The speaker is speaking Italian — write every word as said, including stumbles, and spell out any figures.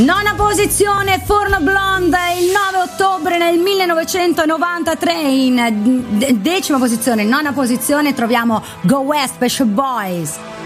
Nona posizione, Forno Blonde, il nove ottobre nel millenovecentonovantatré. In decima posizione, nona posizione, troviamo Go West, Special Boys.